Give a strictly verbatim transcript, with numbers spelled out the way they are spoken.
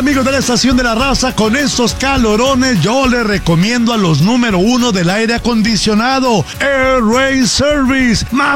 amigos de la Estación de la Raza, con estos calorones yo les recomiendo a los número uno del aire acondicionado, Air Rain Service. Más